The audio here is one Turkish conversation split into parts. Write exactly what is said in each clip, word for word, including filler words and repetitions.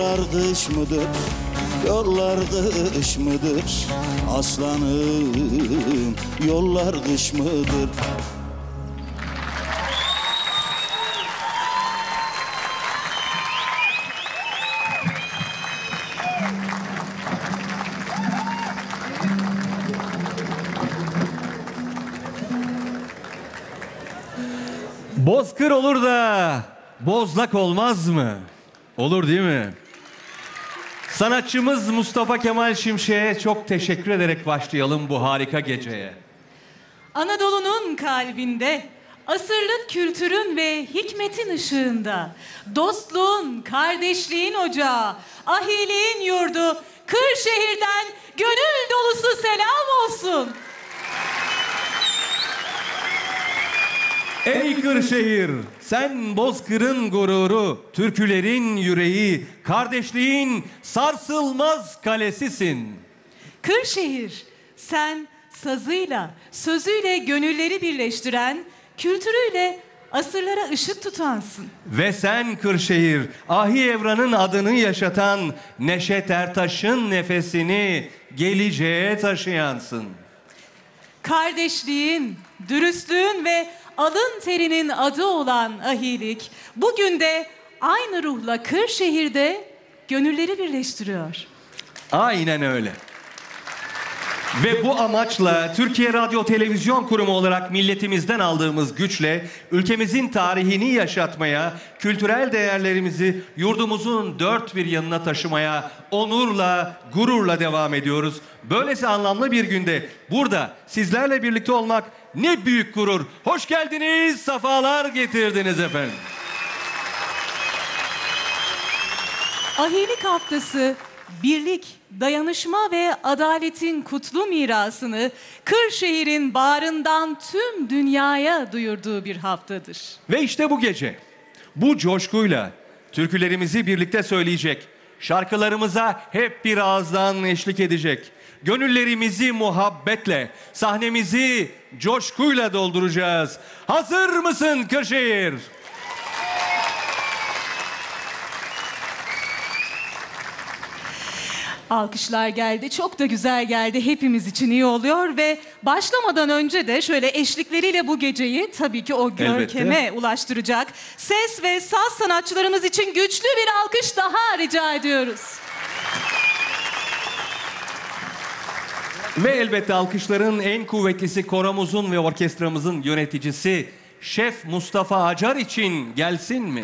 Dış mıdır, yollar dış mıdır, aslanım yollar dış mıdır? Bozkır olur da bozlak olmaz mı? Olur değil mi? Sanatçımız Mustafa Kemal Şimşek'e çok teşekkür ederek başlayalım bu harika geceye. Anadolu'nun kalbinde, asırlık kültürün ve hikmetin ışığında, dostluğun, kardeşliğin ocağı, ahiliğin yurdu, Kırşehir'den gönül dolusu selam olsun. Ey Kırşehir, sen Bozkır'ın gururu, türkülerin yüreği, kardeşliğin sarsılmaz kalesisin. Kırşehir, sen sazıyla, sözüyle gönülleri birleştiren, kültürüyle asırlara ışık tutansın. Ve sen Kırşehir, Ahi Evran'ın adını yaşatan, Neşet Ertaş'ın nefesini geleceğe taşıyansın. Kardeşliğin, dürüstlüğün ve alın terinin adı olan ahilik, bugün de aynı ruhla Kırşehir'de gönülleri birleştiriyor. Aynen öyle. Ve bu amaçla Türkiye Radyo Televizyon Kurumu olarak milletimizden aldığımız güçle ülkemizin tarihini yaşatmaya, kültürel değerlerimizi yurdumuzun dört bir yanına taşımaya onurla, gururla devam ediyoruz. Böylesi anlamlı bir günde burada sizlerle birlikte olmak ne büyük gurur. Hoş geldiniz, sefalar getirdiniz efendim. Ahilik Haftası, birlik, dayanışma ve adaletin kutlu mirasını Kırşehir'in bağrından tüm dünyaya duyurduğu bir haftadır. Ve işte bu gece, bu coşkuyla türkülerimizi birlikte söyleyecek, şarkılarımıza hep bir ağızdan eşlik edecek, gönüllerimizi muhabbetle, sahnemizi coşkuyla dolduracağız. Hazır mısın Kırşehir? Alkışlar geldi, çok da güzel geldi, hepimiz için iyi oluyor ve başlamadan önce de şöyle eşlikleriyle bu geceyi tabii ki o görkeme Elbette. ulaştıracak ses ve saz sanatçılarımız için güçlü bir alkış daha rica ediyoruz. Ve elbette alkışların en kuvvetlisi koromuzun ve orkestramızın yöneticisi Şef Mustafa Acar için gelsin mi?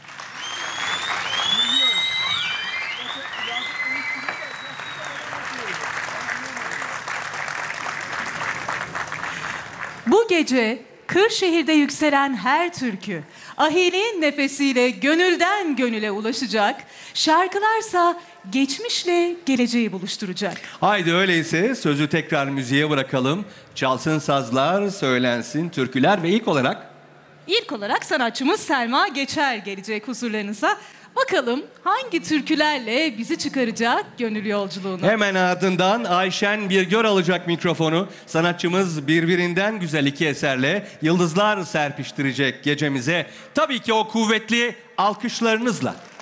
Bu gece Kırşehir'de yükselen her türkü, ahiliğin nefesiyle gönülden gönüle ulaşacak, şarkılarsa geçmişle geleceği buluşturacak. Haydi öyleyse sözü tekrar müziğe bırakalım. Çalsın sazlar, söylensin türküler ve ilk olarak... İlk olarak sanatçımız Selma Geçer gelecek huzurlarınıza. Bakalım hangi türkülerle bizi çıkaracak gönül yolculuğuna. Hemen ardından Ayşen Birgör alacak mikrofonu. Sanatçımız birbirinden güzel iki eserle yıldızlar serpiştirecek gecemize. Tabii ki o kuvvetli alkışlarınızla.